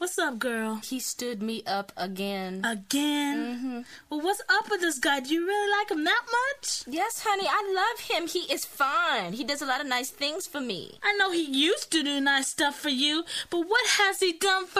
What's up, girl? He stood me up again. Again? Mm-hmm. Well, what's up with this guy? Do you really like him that much? Yes, honey, I love him. He is fine. He does a lot of nice things for me. I know he used to do nice stuff for you, but what has he done for